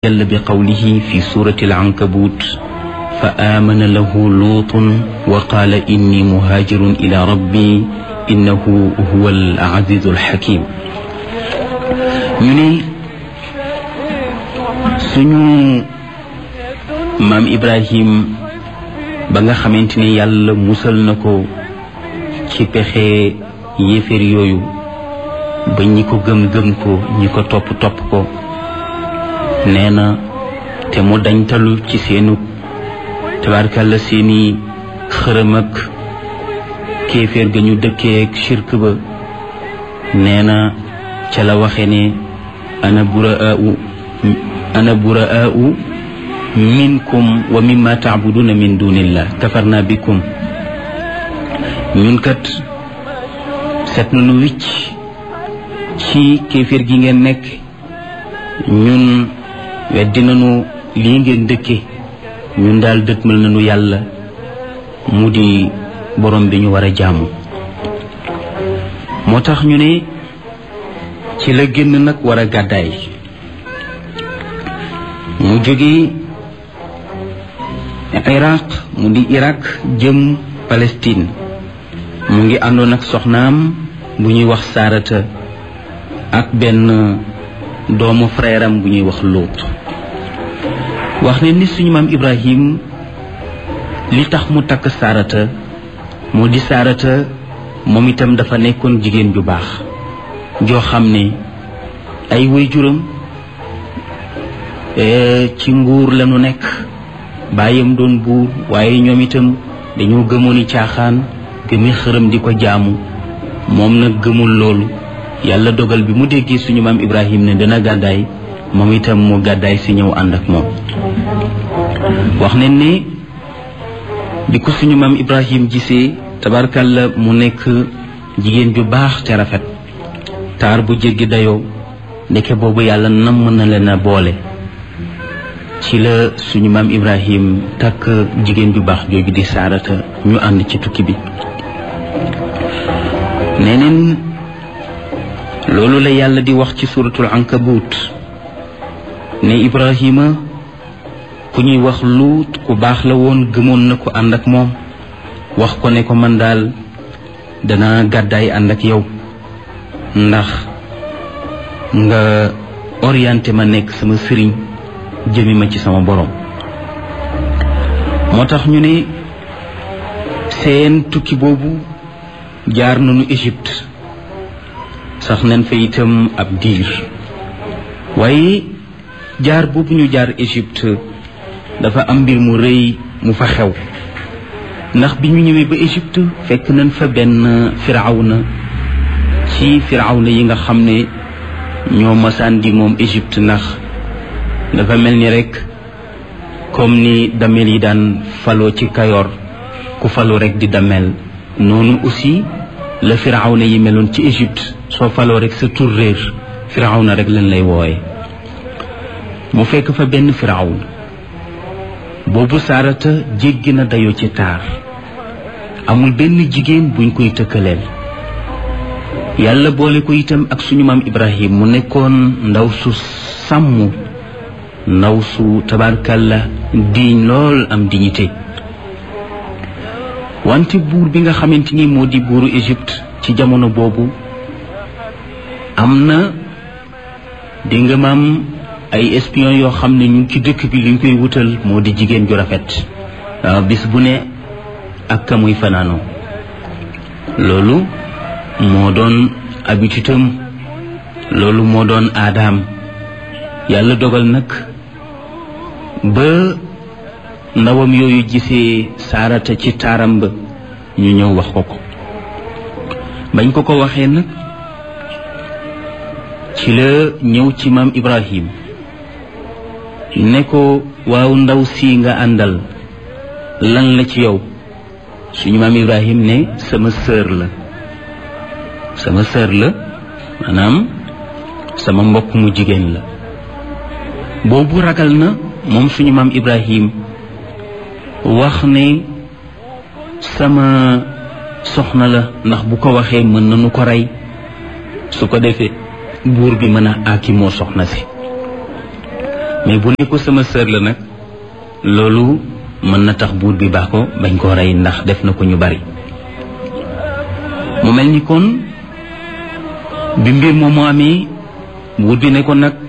jalla bi qawlihi fi surati al-ankabut fa amana lahu luutun wa qaala inni muhaajirun ila rabbi innahu huwa al-azizu al-hakim. ñu ne suñu maam Ibrahim ba nga xamante ne yàlla musal na ko ci pexe yéeféer yooyu ba ñi ko gëm ko ñi ko topp ko nee na te mu dañtalu ci seenu tabaarkalla seeni xërëm ak kéeféer ga ñu dëkkee ak shirk ba nee na ca la waxe ne ana buraa'u minkum wa mimma ta'buduna min dunillah kafarna bikum ñun kat set nañu wicc ci kéeféer gi ngeen nekk ñun weddi nañu lii ngeen dëkke ñun daal dëkkmal nañu yàlla mu di borom bi ñu war a jaamu. moo tax ñu ne ci la génn nag war a gàddaay mu jóge Iraq mu di Irak jëm Palestine mu ngi àndoon ak soxnaam bu ñuy wax Saarata ak benn doomu frère am bu ñuy wax Luut. wax ne ni suñu maam Ibrahim li tax mu takk Saarata moo di Saarata moom itam dafa nekkoon jigéen ju baax joo xam ne ay waajuram ci nguur lañu nekk baayam doon buur waaye ñoom itam dañoo gëmooni caaxaan gëmi xërëm di ko jaamu moom nag gëmul loolu. yàlla dogal bi mu déggee suñu maam Ibrahim ne dana gàddaay moom itam mu gàddaay si ñëw ànd ak moom. wax nañ ne bi ko suñu maam Ibrahim gisee tabarkalla mu nekk jigéen ju baax te rafet taar bu jéggi dayoo ndeke boobu yàlla namm na leen a boole ci la suñu maam Ibrahim takk jigéen ju baax jooju di Saarata ñu ànd ci tukki bi. neneen loolu la yàlla di wax ci suratul ankabut ne Ibrahima ku ñuy wax Luut ku baax la woon gëmoon na ko ànd ak moom wax ko ne ko man daal dana gàddaay ànd ak yow ndax nga orienté ma nekk sama sëriñ jëmi ma ci sama borom. moo tax ñu ne seen tukki boobu jaar nañu Égypte sax nañ fa itam ab diir waaye jaar boobu ñu jaar Égypte dafa am mbir mu rëy mu fa xew ndax bi ñu ñëwee ba Égypte fekk nañ fa benn firawna ci firawna yi nga xam ne ñoo masaan di moom Égypte ndax dafa mel ni rek comme ni damel yi daan faloo ci Kayoor ku faloo rek di damel noonu aussi la firawna yi meloon ci Égypte soo faloo rek sa tur réer firawna rek lañ lay wooye. mu fekk fa benn firawna boobu Saarata jéggi na dayoo ci taar amul benn jigéen buñ koy tëkkaleel. yàlla boole ko itam ak suñu maam Ibrahim mu nekkoon ndaw su sàmm ndaw su tabarkalla diiñ lool am dignité. wante buur bi nga xamante ni moo di buuru Égypte ci jamono boobu am na di nga maam ay espion yoo xam ne ñu ci dëkk bi luñ koy wutal moo di jigéen ju rafet bis bu ne ak ka muy fanaanoo. loolu moo doon habitude am loolu moo doon aadaam. yàlla dogal nag ba ndawam yooyu gisee Saarata ci taaram ba ñu ñëw wax ko ko. bañ ko ko waxee nag ci la ñëw ci maam Ibrahim ne ko waaw ndaw si nga àndal lan la ci yow. suñu maam Ibrahim ne sama sœur la maanaam sama mbokk mu jigéen la. boobu ragal na moom suñu maam Ibrahim wax ne sama soxna la ndax bu ko waxee mën nañu ko rey su ko defee buur bi mën a aaki moo soxna si. mais bu ne ko sama sœur la nag loolu mën na tax buur bi baax ko bañ koo rey ndax def na ko ñu bari. mu mel ni kon bi mbir moomu amee buur bi ne ko nag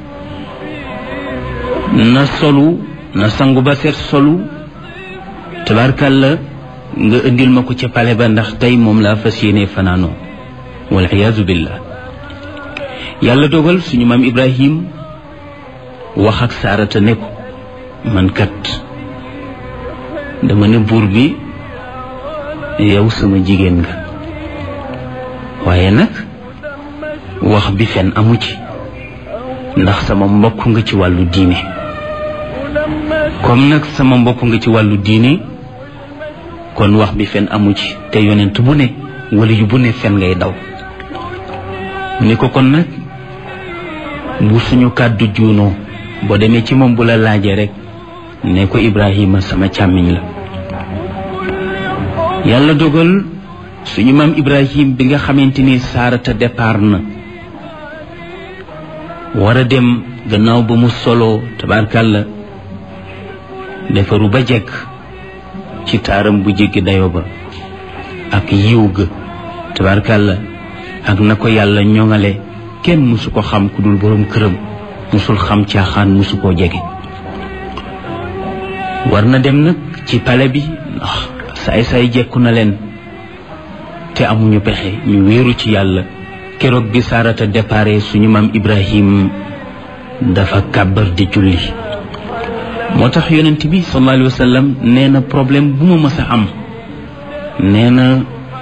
na solu na sangu ba seet solu tabarkàlla nga indil ma ko ca pale ba ndax tey moom laa fas yéene fanaanoo wal iyaazu billah. yàlla dogal suñu maam Ibrahim wax ak Saarata ne ko man kat dama ne buur bi yow sama jigéen nga waaye nag wax bi fen amu ci ndax sama mbokk nga ci wàllu diine comme nag sama mbokk nga ci wàllu diine kon wax bi fen amu ci te yonent bu ne wala yu bu ne fen ngay daw. ni ko kon nag bu suñu kàddu juunoo boo demee ci moom bu la laajee rek ne ko Ibrahima sama càmmiñ la. yàlla dogal suñu maam Ibrahim bi nga xamante ni Saarata départ na war a dem gannaaw ba mu soloo tabaarkàlla defaru ba jekk ci taaram bu jéggi dayo ba ak yiw ga tabaarkàlla ak na ko yàlla ñoŋale kenn mësu ko xam ku dul boroom këram mësul xam caaxaan mësu koo jege. war na dem nag ci pale bi ndax saay jekku na leen te amuñu pexe ñu wéeru ci yàlla. keroog bi Saarata dépare suñu maam Ibrahim dafa kàbbar di julli. moo tax yonent bi sallallahu alayhi wa sallam nee na problème bu ma mës a am nee na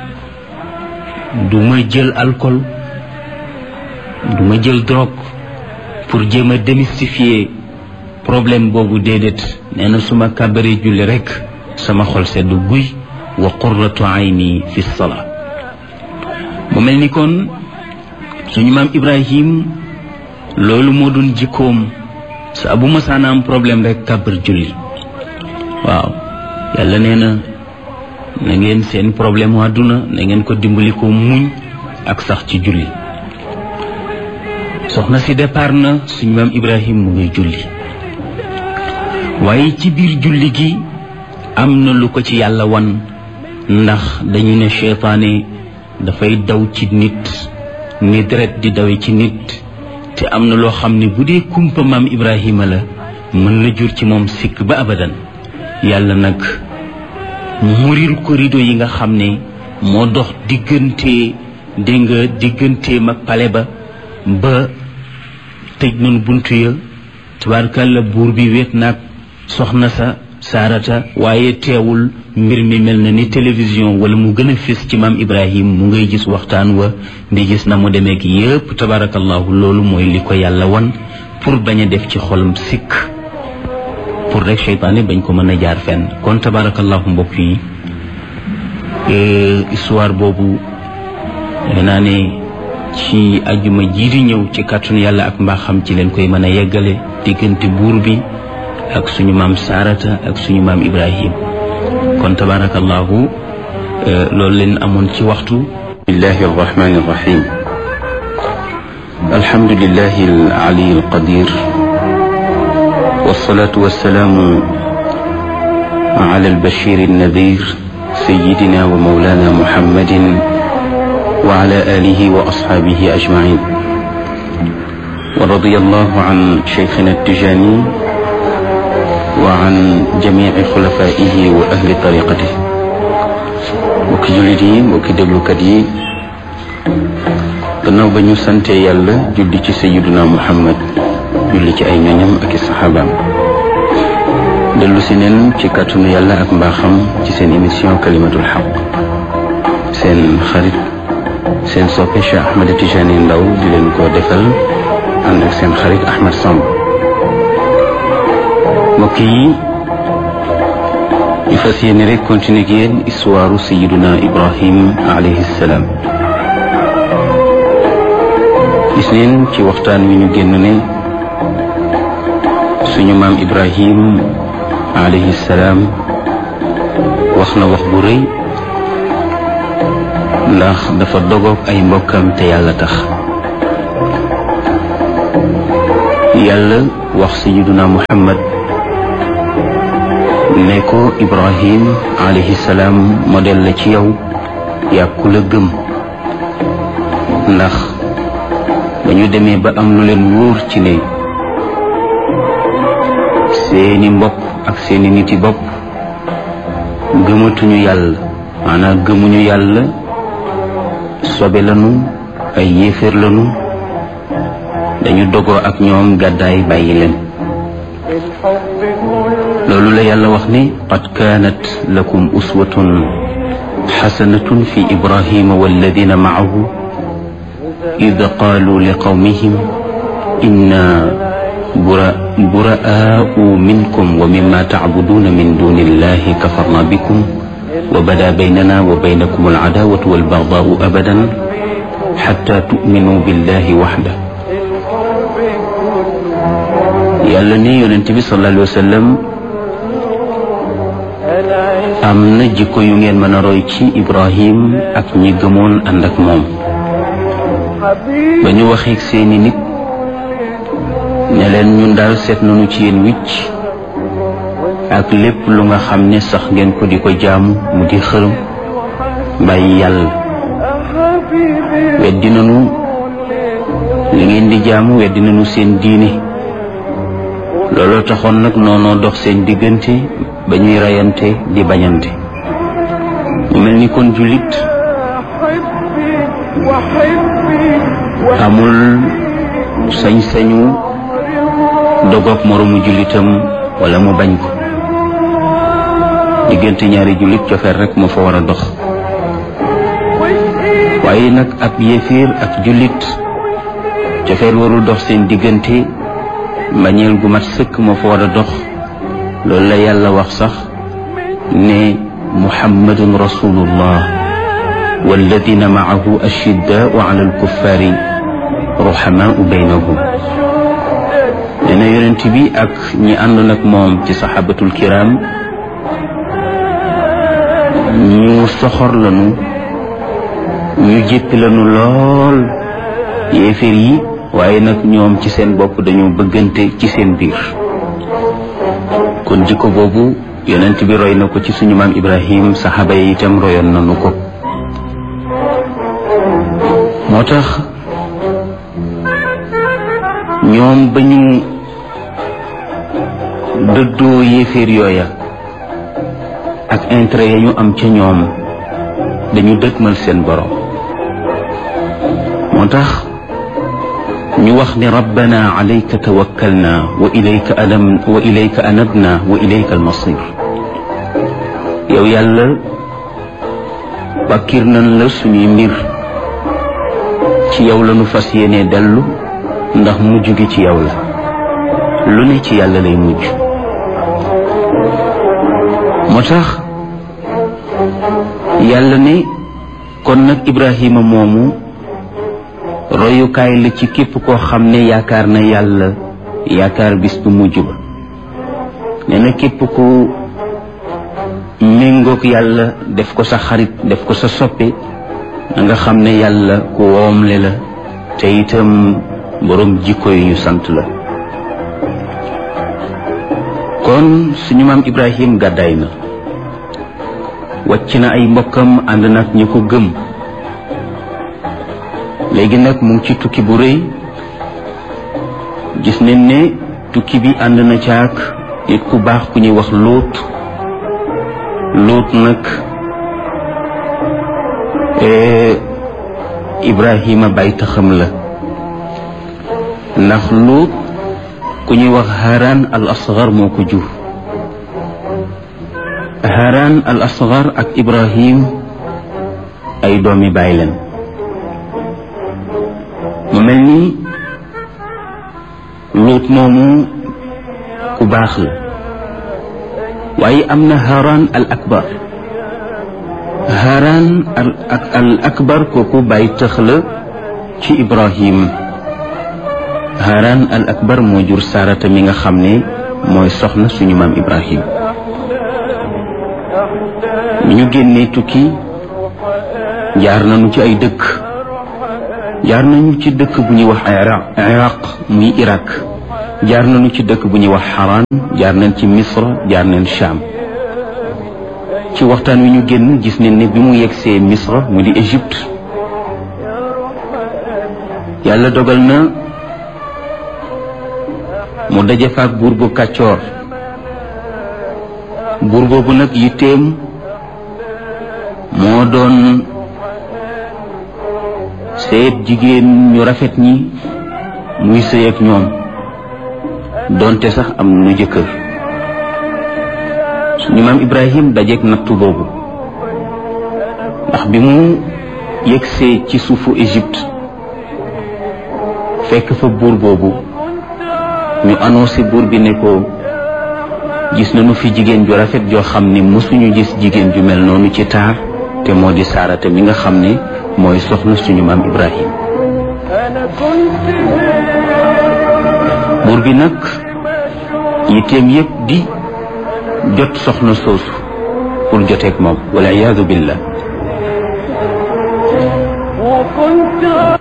du ma jël alcool du ma jël drogue pour jéem a démystifier problème boobu déedéet nee na su ma kàbbaree julli rekk sama xol sedd guy wa qurratu ayni fi salaa. mu mel ni kon suñu maam Ibrahim loolu moo doon jikkoom saa bu masaana am problème rek kàbbar julli. waaw yàlla nee na na ngeen seen problème waa duna na ngeen ko dimbali ko muñ ak sax ci julli. soxna si départ na suñu maam Ibrahim mu ngay julli waaye ci biir julli gi am na lu ko ci yàlla wan ndax dañu ne seytaane dafay daw ci nit ni deret di dawe ci nit te am na loo xam ne bu dee kumpa maam Ibrahima la mën na jur ci moom sikk ba abadan. yàlla nag muril ko rido yi nga xam ne moo dox digganteem ak pale ba tëj nañu buntu ya tabaarkàlla buur bi wéet nag soxna sa Saarata waaye teewul mbir mi mel na ni télévision wala mu gën a fés ci maam Ibrahim mu ngay gis waxtaan wa di gis na mu demeek yépp tabaarakallahu. loolu mooy li ko yàlla wan pour bañ a def ci xolam sikk pour rek seytaane bañ ko mën a jaar fenn. kon tabaarakallahu mbokk yi histoire boobu naa ne ci ajjuma ji di ñëw ci kàttanu yàlla ak mbaaxam ci leen koy mën a yeggale diggante buur bi ak suñu maam Saarata ak suñu maam Ibrahim. kon tabarakallahu loolu leen amoon ci waxtu. bismillahi arrahmani arrahim alhamdulillahi al-ali al-qadir wassalatu wassalamu ala al-bashir an-nadir sayyidina wa mawlana muhammadin wa ala alihi wa ashabihi ajma'in wa radiyallahu an shaykhina at-Tijani wa an jami'i xulafaihi wa ahli tariqatihi. mbokki jullit yi mbokki déglukat yi gannaaw ba ñu sante yàlla julli ci sayyiduna Muhammad julli ci ay ñoñam ak i saxaabaam dellu si neen ci kàttanu yàlla ak mbaaxam ci seen émission kalimatul xaq seen xarit seen soppe Cheikh Ahmed Tijani Ndaw di leen ko defal ànd ak seen xarit Ahmed Samb. mbokk yi ñu fas yéene rek continuer ak yéen histoire sayiduna Ibrahim alayhi salaam. gis neen ci waxtaan wi ñu génn ne suñu maam Ibrahim alayhi salaam wax na wax bu rëy ndax dafa dogoog ay mbokkam te yàlla tax. yàlla wax sayyiduna Muhammad ne ko Ibrahim alayhi salaam modèle la ci yow yàkku la gëm ndax dañu demee ba am lu leen wóor ci ne seeni mbokk ak seeni niti bopp gëmatuñu yàlla maanaam gëmuñu yàlla sobe lanu ay yéeféer lanu dañu dogoo ak ñoom gàddaay bàyyi leen loolu la yàlla wax ne qad kaanat lakum uswatun xasanatun fi ibrahima walladina maahu id qaalu liqawmihim inna buraa'u minkum wa mimma tacbuduuna min duni illahi kafarna bikum wa bada baynana wa baynakum alcadaawatu walbagdaau abadan xatta tu'minuu billahi waxda yàlla ne yonent bi sallallahu alayhi wa sallam am na jikko yu ngeen mën a roy ci Ibrahim ak ñi gëmoon ànd ak moom ba ñu waxeeg seeni nit ne leen ñun daal seet nañu ci yéen wicc ak lépp lu nga xam ne sax ngeen ko di ko jaamu mu di xërëm bàyyi yàlla weddi nañu li ngeen di jaamu weddi nañu seen diine looloo taxoon nag noonoo dox seen diggante ba ñuy rayante di bañante mu mel ni kon jullit amul sañ-sañu dogoog moroomu jullitam wala mu bañ ko diggante ñaari jullit cofeer rek moo fa war a dox waaye nag ab yéeféer ak jullit cofeer warul dox seen diggante mbañeel gu mat sëkk moo fa war a dox loolu la yàlla wax sax ne muhammadun rasulullah walladina maahu ashiddaau ala alkuffaari ruhamaau baynahum nee na yonent bi ak ñi ànd nag moom ci saxaabatul kiram ñu soxor lanu ñu jéppi lanu lool yéeféer yi waaye nag ñoom ci seen bopp dañoo bëggante ci seen biir kon jikko boobu yonent bi roy na ko ci suñu maam Ibrahim saxaaba yi itam royoon nañu ko moo tax ñoom ba ñu dëddoo yéeféer yooya ak intérêt ya ñu am ca ñoom dañu dëgmal seen borom moo tax ñu wax ne rabbana alayka tawakkalna wa ilayka anabna wa ilayka almasir yow yàlla bàkkir nañ la suñuy mbir ci yow la nu fas yéene dellu ndax mujj gi ci yow la lu ne ci yàlla lay mujj moo tax yàlla ne kon nag Ibrahima moomu royukaay la ci képp koo xam ne yaakaar na yàlla yaakaar bis bu mujj ba nee na képp ku méngoog yàlla def ko sa xarit def ko sa soppe nga xam ne yàlla ku woomle la te itam boroom jikko yu ñu sant la kon suñu maam Ibrahim gàddaay na wàcc na ay mbokkam ànd nag ñu ko gëm léegi nag mu ngi ci tukki bu rëy gis nañ ne tukki bi ànd na caak nit ku baax ku ñuy wax Luut nag Ibrahima bay taxam la ndax Luut ku ñuy wax Haran al asgar moo ko jur Haran al asgar ak Ibrahim ay doomi baay leen mu mel ni Luut moomu ku baax la waaye am na Haran al akbar Haran al akbar kooku bàyyi tëx la ci Ibrahim Haran al akbar moo jur Sarata mi nga xam ne mooy soxna suñu maam Ibrahim mi ñu génnee tukki jaar nañu ci ay dëkk jaar nañu ci dëkk bu ñuy wax Iraq muy Irak jaar nañu ci dëkk bu ñuy wax Haraan jaar nañ ci Misra jaar nañ Sham ci waxtaan wi ñu génn gis nañ ne bi mu yegsee Misra mu di Égypte yàlla dogal na mu daje fa ak buur bu kàccoor buur boobu nag yitteem moo doon seet jigéen ñu rafet ñi muy sëy ak ñoom doonte sax am nu jëkkër suñu maam Ibrahim dajeek nattu boobu ndax bi mu yegsee ci suufu Égypte fekk fa buur boobu ñu annoncé buur bi ne ko gis nañu fi jigéen ju rafet joo xam ne mësuñu gis jigéen ju mel noonu ci taar te moo di Saarata mi nga xam ne mooy soxna suñu maam Ibrahim buur bi nag yitteem yépp di jot soxna soosu pour joteeg moom wala iyaadu billah